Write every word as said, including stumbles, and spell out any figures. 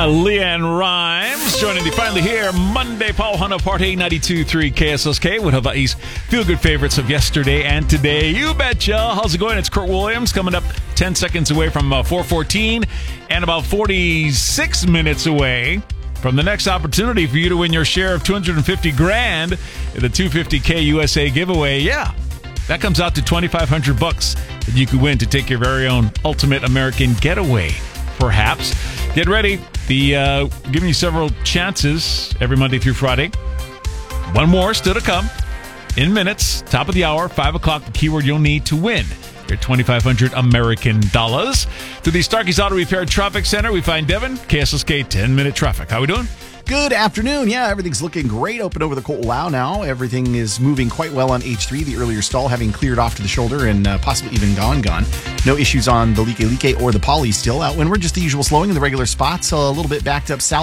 Leanne Rhymes joining you finally here Monday. Paul Hunter, Party ninety-two point three K S S K with Hawaii's feel-good favorites of yesterday and today. You betcha. How's it going? It's Kurt Williams coming up ten seconds away from uh, four fourteen and about forty-six minutes away from the next opportunity for you to win your share of two hundred fifty grand in the two fifty K U S A giveaway. Yeah, that comes out to twenty-five hundred bucks that you could win to take your very own ultimate American getaway, perhaps. Get ready. The uh, giving you several chances every Monday through Friday. One more still to come in minutes. Top of the hour, five o'clock. The keyword you'll need to win your twenty-five hundred American dollars. To the Starkey's Auto Repair Traffic Center, we find Devin, K S S K ten-minute traffic. How we doing? Good afternoon. Yeah, everything's looking great. Open over the Colt-Wow now. Everything is moving quite well on H three. The earlier stall having cleared off to the shoulder and uh, possibly even gone, gone. No issues on the Like Like or the Poly still. Out windward, just the usual slowing in the regular spots. A little bit backed up south.